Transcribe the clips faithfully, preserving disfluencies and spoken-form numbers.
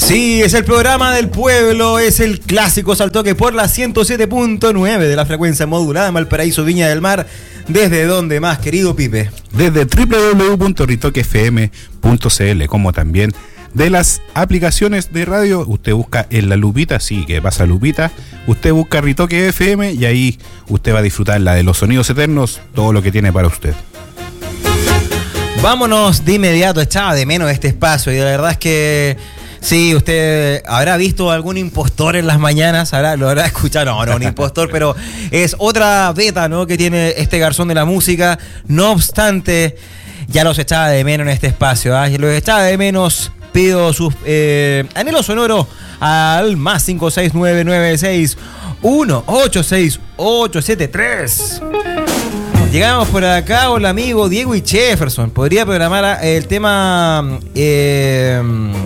Sí, es el programa del pueblo, es el clásico Saltoque por la ciento siete punto nueve de la frecuencia modulada en Valparaíso, Viña del Mar. ¿Desde dónde más, querido Pipe? Desde doble u doble u doble u punto ritoque f m punto c l, como también de las aplicaciones de radio. Usted busca en la lupita, sí, que pasa lupita, usted busca Ritoque F M y ahí usted va a disfrutar la de los sonidos eternos, todo lo que tiene para usted. Vámonos de inmediato, echaba de menos este espacio y la verdad es que sí, usted habrá visto algún impostor en las mañanas, habrá, lo habrá escuchado, no, no, un impostor, pero es otra beta, ¿no?, que tiene este garzón de la música. No obstante, ya los echaba de menos en este espacio, ¿eh? Los echaba de menos. Pido sus eh, anhelos sonoros al más cinco seis nueve nueve seis uno ocho seis ocho siete tres. Llegamos por acá, hola amigo Diego y Jefferson. ¿Podría programar el tema eh,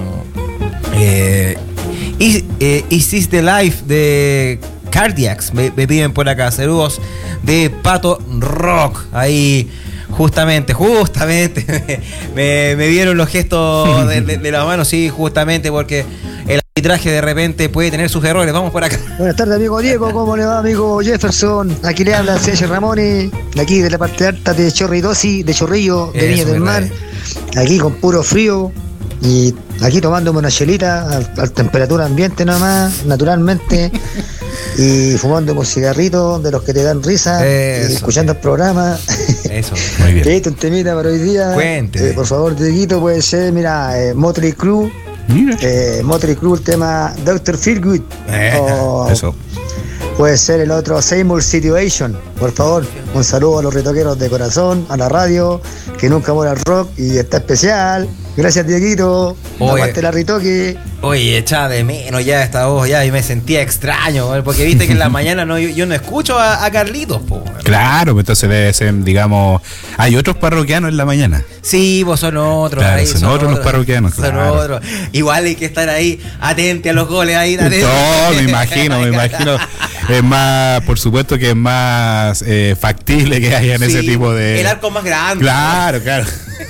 eh, Is, eh, Is This the Life de Cardiacs? Me, me piden por acá. Saludos de Pato Rock. Ahí justamente, justamente me, me vieron los gestos de, de, de las manos. Sí, justamente porque el arbitraje de repente puede tener sus errores. Vamos por acá. Buenas tardes, amigo Diego. ¿Cómo le va, amigo Jefferson? Aquí le habla Sergio Ramoni, de aquí de la parte alta de Chorridosi, de Chorrillo, de Viña del Mar. Aquí con puro frío y aquí tomándome una chelita a, a temperatura ambiente nomás, naturalmente, y fumando un cigarrito de los que te dan risa, eso, y escuchando el programa. Eso, muy bien. Te un temita para hoy día. Cuente. Eh, por favor, Dieguito, puede ser, mira, eh, Motley Crue. Eh, Motley Crue, el tema doctor Feelgood. Eh, o eso. Puede ser el otro Seymour Situation. Por favor, un saludo a los ritoqueros de corazón, a la radio, que nunca muera el rock y está especial. Gracias, Dieguito. Aguante la Ritoque. Oye, echaba de menos ya esta voz, ya, y me sentía extraño, porque viste que en la mañana no, yo, yo no escucho a, a Carlitos, po. Claro, pues entonces debe ser, digamos, hay otros parroquianos en la mañana. Sí, vos son otros. Claro, ahí, son, son otros, otros los parroquianos, son claro. otros. Igual hay que estar ahí, atente a los goles, ahí, atente. No, me imagino, me imagino. Es más, por supuesto que es más eh, factible que hayan sí, ese tipo de... El arco más grande. Claro, claro.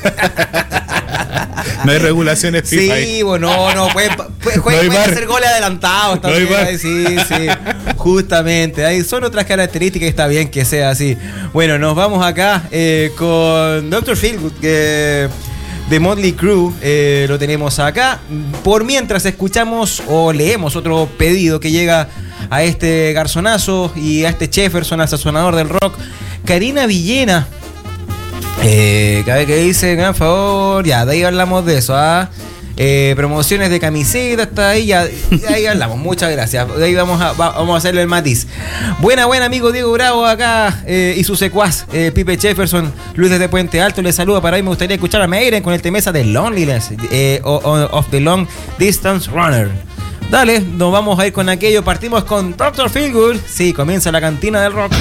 No hay regulaciones FIFA. Sí, bueno, no, no, pueden, pueden, pueden no hacer goles adelantados también. No ahí, sí, sí, justamente. Ahí son otras características y está bien que sea así. Bueno, nos vamos acá eh, con doctor Feelgood, que de Motley Crue, eh, lo tenemos acá. Por mientras escuchamos o leemos otro pedido que llega a este garzonazo y a este Jefferson, al sazonador del rock, Karina Villena. Eh, cada vez que dice, gran favor, ya, de ahí hablamos de eso, ¿ah? Eh, promociones de camiseta, hasta ahí, ya, de ahí hablamos, muchas gracias. De ahí vamos a, va, vamos a hacerle el matiz. Buena, buena amigo Diego Bravo acá eh, y su secuaz, eh, Pipe Jefferson, Luis desde Puente Alto, les saluda. Para hoy me gustaría escuchar a Meiren con el temesa de Loneliness, eh, of the Long Distance Runner. Dale, nos vamos a ir con aquello. Partimos con doctor Feelgood. Sí, comienza la cantina del rock.